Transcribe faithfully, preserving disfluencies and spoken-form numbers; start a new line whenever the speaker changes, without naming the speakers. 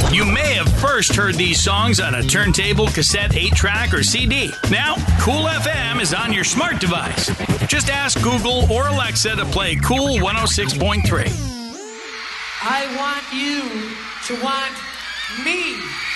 You may have first heard these songs on a turntable, cassette, eight track, or C D. Now, Cool F M is on your smart device. Just ask Google or Alexa to play Cool one oh six point three.
I want you to want me.